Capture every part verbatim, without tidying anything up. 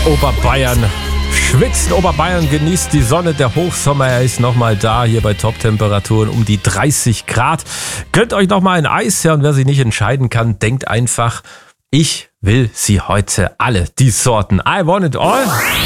Oberbayern schwitzt, Oberbayern genießt die Sonne, der Hochsommer, er ist nochmal da, hier bei Top-Temperaturen um die dreißig Grad. Gönnt euch nochmal ein Eis, ja, und wer sich nicht entscheiden kann, denkt einfach, ich will sie heute alle, die Sorten. I want it all.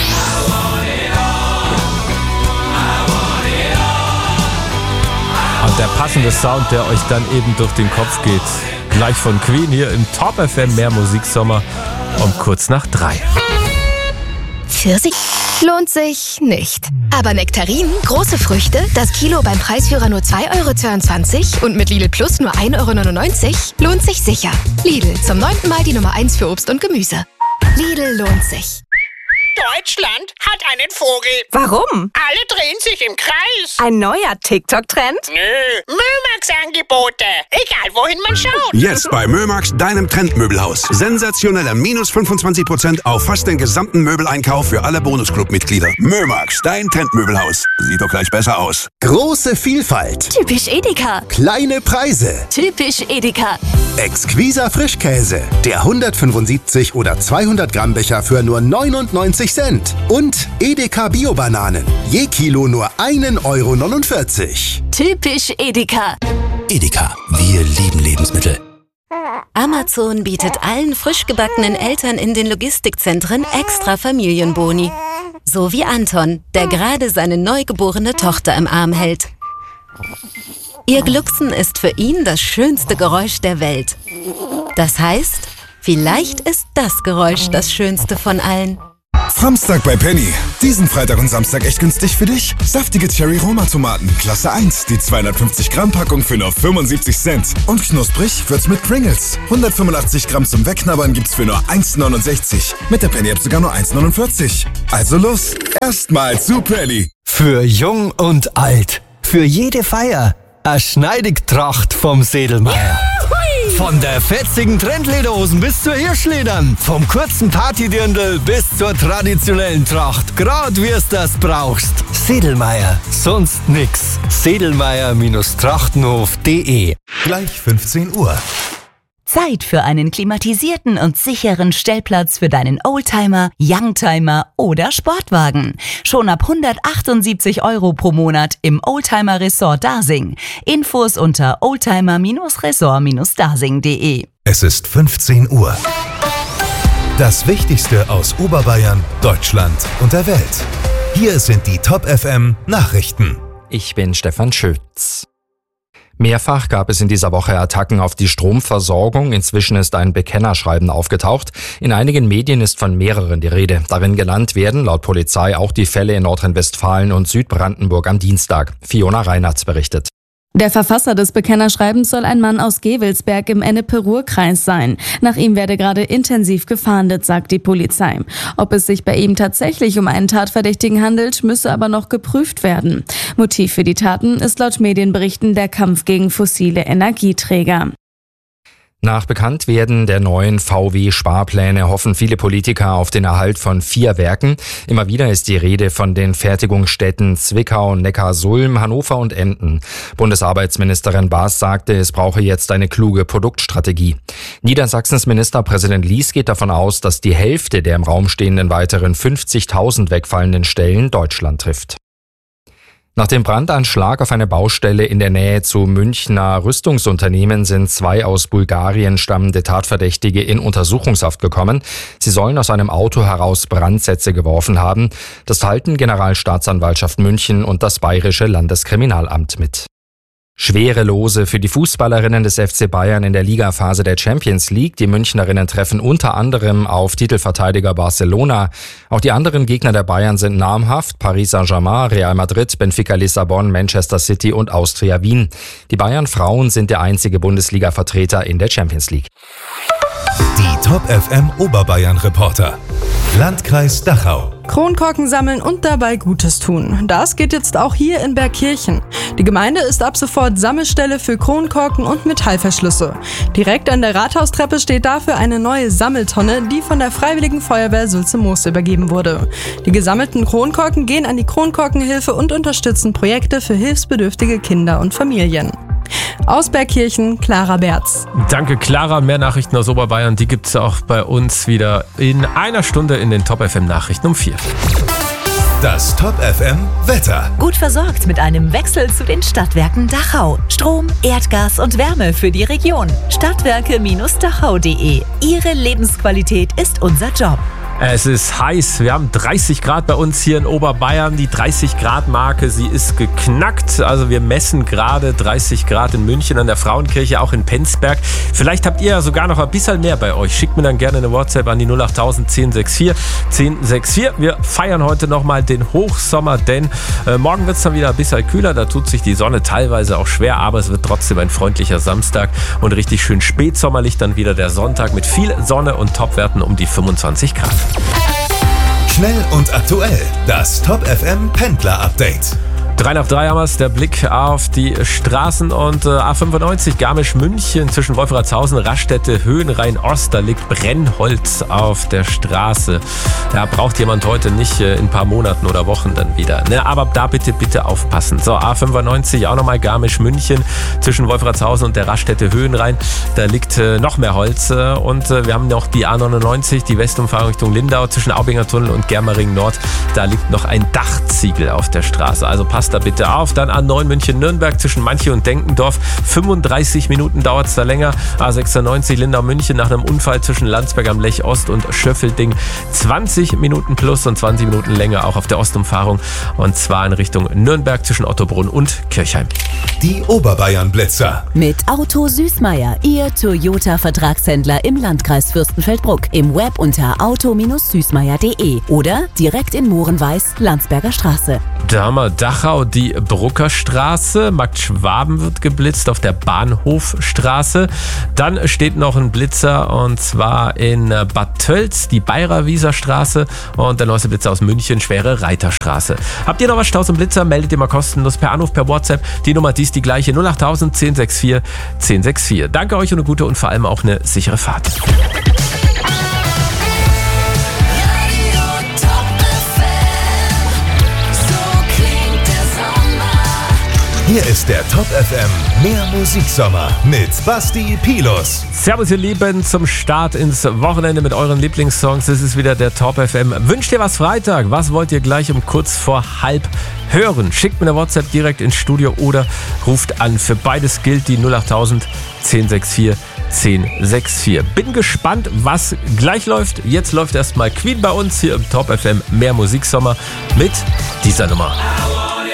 Und der passende Sound, der euch dann eben durch den Kopf geht, gleich von Queen hier im Top F M, mehr Musiksommer um kurz nach drei. Pfirsich lohnt sich nicht. Aber Nektarinen, große Früchte, das Kilo beim Preisführer nur zwei Euro zweiundzwanzig und mit Lidl Plus nur ein Euro neunundneunzig, lohnt sich sicher. Lidl, zum neunten Mal die Nummer eins für Obst und Gemüse. Lidl lohnt sich. Deutschland hat einen Vogel. Warum? Alle drehen sich im Kreis. Ein neuer TikTok-Trend? Nö, Mömax-Angebote. Egal, wohin man schaut. Jetzt bei Mömax, deinem Trendmöbelhaus. Sensationelle minus fünfundzwanzig Prozent auf fast den gesamten Möbeleinkauf für alle Bonusclub-Mitglieder. Mömax, dein Trendmöbelhaus. Sieht doch gleich besser aus. Große Vielfalt. Typisch Edeka. Kleine Preise. Typisch Edeka. Exquiser Frischkäse. Der hundertfünfundsiebzig oder zweihundert Gramm Becher für nur neunundneunzig Cent. Und Edeka Bio-Bananen. Je Kilo nur ein Euro neunundvierzig. Typisch Edeka. Edeka, wir lieben Lebensmittel. Amazon bietet allen frisch gebackenen Eltern in den Logistikzentren extra Familienboni. So wie Anton, der gerade seine neugeborene Tochter im Arm hält. Ihr Glucksen ist für ihn das schönste Geräusch der Welt. Das heißt, vielleicht ist das Geräusch das schönste von allen. Samstag bei Penny. Diesen Freitag und Samstag echt günstig für dich. Saftige Cherry-Roma-Tomaten, Klasse eins. Die zweihundertfünfzig Gramm Packung für nur fünfundsiebzig Cent. Und knusprig wird's mit Pringles. hundertfünfundachtzig Gramm zum Wegknabbern gibt's für nur eins neunundsechzig. Mit der Penny-App sogar nur eins neunundvierzig. Also los, erstmal zu Penny. Für jung und alt. Für jede Feier. A Schneidigtracht vom Sedlmeier. Von der fetzigen Trendlederhosen bis zur Hirschledern. Vom kurzen Partydirndl bis zur traditionellen Tracht. Grad wie's das brauchst. Sedlmeier. Sonst nix. Sedlmeier Trachtenhof punkt de. Gleich fünfzehn Uhr. Zeit für einen klimatisierten und sicheren Stellplatz für deinen Oldtimer, Youngtimer oder Sportwagen. Schon ab hundertachtundsiebzig Euro pro Monat im Oldtimer Resort Dasing. Infos unter oldtimer Resort Dasing punkt de. Es ist fünfzehn Uhr. Das Wichtigste aus Oberbayern, Deutschland und der Welt. Hier sind die Top F M Nachrichten. Ich bin Stefan Schütz. Mehrfach gab es in dieser Woche Attacken auf die Stromversorgung. Inzwischen ist ein Bekennerschreiben aufgetaucht. In einigen Medien ist von mehreren die Rede. Darin genannt werden laut Polizei auch die Fälle in Nordrhein-Westfalen und Südbrandenburg am Dienstag. Fiona Reinhardt berichtet. Der Verfasser des Bekennerschreibens soll ein Mann aus Gewelsberg im Ennepe-Ruhr-Kreis sein. Nach ihm werde gerade intensiv gefahndet, sagt die Polizei. Ob es sich bei ihm tatsächlich um einen Tatverdächtigen handelt, müsse aber noch geprüft werden. Motiv für die Taten ist laut Medienberichten der Kampf gegen fossile Energieträger. Nach Bekanntwerden der neuen V W-Sparpläne hoffen viele Politiker auf den Erhalt von vier Werken. Immer wieder ist die Rede von den Fertigungsstätten Zwickau, Neckarsulm, Hannover und Emden. Bundesarbeitsministerin Baas sagte, es brauche jetzt eine kluge Produktstrategie. Niedersachsens Ministerpräsident Lies geht davon aus, dass die Hälfte der im Raum stehenden weiteren fünfzigtausend wegfallenden Stellen Deutschland trifft. Nach dem Brandanschlag auf eine Baustelle in der Nähe zu Münchner Rüstungsunternehmen sind zwei aus Bulgarien stammende Tatverdächtige in Untersuchungshaft gekommen. Sie sollen aus einem Auto heraus Brandsätze geworfen haben. Das teilten Generalstaatsanwaltschaft München und das Bayerische Landeskriminalamt mit. Schwere Lose für die Fußballerinnen des F C Bayern in der Ligaphase der Champions League. Die Münchnerinnen treffen unter anderem auf Titelverteidiger Barcelona. Auch die anderen Gegner der Bayern sind namhaft: Paris Saint-Germain, Real Madrid, Benfica Lissabon, Manchester City und Austria Wien. Die Bayern-Frauen sind der einzige Bundesliga-Vertreter in der Champions League. Die Top F M Oberbayern-Reporter. Landkreis Dachau. Kronkorken sammeln und dabei Gutes tun. Das geht jetzt auch hier in Bergkirchen. Die Gemeinde ist ab sofort Sammelstelle für Kronkorken und Metallverschlüsse. Direkt an der Rathaustreppe steht dafür eine neue Sammeltonne, die von der Freiwilligen Feuerwehr Sulze-Moos übergeben wurde. Die gesammelten Kronkorken gehen an die Kronkorkenhilfe und unterstützen Projekte für hilfsbedürftige Kinder und Familien. Aus Bergkirchen, Clara Berz. Danke, Clara. Mehr Nachrichten aus Oberbayern, die gibt es auch bei uns wieder in einer Stunde in den Top F M Nachrichten um vier. Das Top F M Wetter. Gut versorgt mit einem Wechsel zu den Stadtwerken Dachau. Strom, Erdgas und Wärme für die Region. Stadtwerke Dachau punkt de. Ihre Lebensqualität ist unser Job. Es ist heiß. Wir haben dreißig Grad bei uns hier in Oberbayern. Die dreißig Grad Marke, sie ist geknackt. Also wir messen gerade dreißig Grad in München an der Frauenkirche, auch in Penzberg. Vielleicht habt ihr ja sogar noch ein bisschen mehr bei euch. Schickt mir dann gerne eine WhatsApp an die null acht tausend zehn sechs vier zehn sechs vier. Wir feiern heute nochmal den Hochsommer, denn äh, morgen wird es dann wieder ein bisschen kühler. Da tut sich die Sonne teilweise auch schwer, aber es wird trotzdem ein freundlicher Samstag und richtig schön spätsommerlich dann wieder der Sonntag mit viel Sonne und Topwerten um die fünfundzwanzig Grad. Schnell und aktuell. Das Top F M Pendler Update. drei nach drei haben wir es, der Blick auf die Straßen und äh, A fünfundneunzig Garmisch-München zwischen Wolfratshausen, Raststätte, Höhenrhein-Ost, da liegt Brennholz auf der Straße. Da braucht jemand heute nicht äh, in ein paar Monaten oder Wochen dann wieder. Ne? Aber da bitte, bitte aufpassen. So, A fünfundneunzig auch nochmal Garmisch-München zwischen Wolfratshausen und der Raststätte Höhenrhein, da liegt äh, noch mehr Holz. Äh, und äh, wir haben noch die A neunundneunzig, die Westumfahrung Richtung Lindau zwischen Aubinger Tunnel und Germering Nord, da liegt noch ein Dachziegel auf der Straße. Also passt da bitte auf. Dann A neun München-Nürnberg zwischen Manche und Denkendorf. fünfunddreißig Minuten dauert es da länger. A sechsundneunzig Lindau-München nach einem Unfall zwischen Landsberg am Lech Ost und Schöffelding. zwanzig Minuten plus und zwanzig Minuten länger auch auf der Ostumfahrung. Und zwar in Richtung Nürnberg zwischen Ottobrunn und Kirchheim. Die Oberbayern-Blitzer. Mit Auto Süßmeier, Ihr Toyota-Vertragshändler im Landkreis Fürstenfeldbruck. Im Web unter auto Süßmeier punkt de oder direkt in Mohrenweiß, Landsberger Straße. Da haben wir Dachau, die Bruckerstraße. Markt Schwaben wird geblitzt auf der Bahnhofstraße. Dann steht noch ein Blitzer und zwar in Bad Tölz, die Bayrer-Wieser Straße. Und der neueste Blitzer aus München, Schwere Reiterstraße. Habt ihr noch was Staus und Blitzer? Meldet ihr mal kostenlos per Anruf, per WhatsApp. Die Nummer, die ist die gleiche, null acht tausend zehn sechs vier zehn sechs vier. Danke euch und eine gute und vor allem auch eine sichere Fahrt. Hier ist der Top F M Mehr Musiksommer mit Basti Pilus. Servus ihr Lieben, zum Start ins Wochenende mit euren Lieblingssongs. Es ist wieder der Top F M. Wünscht ihr was Freitag? Was wollt ihr gleich um kurz vor halb hören? Schickt mir eine WhatsApp direkt ins Studio oder ruft an. Für beides gilt die null acht tausend zehn sechs vier zehn sechs vier. Bin gespannt, was gleich läuft. Jetzt läuft erstmal Queen bei uns hier im Top F M Mehr Musiksommer mit dieser Nummer.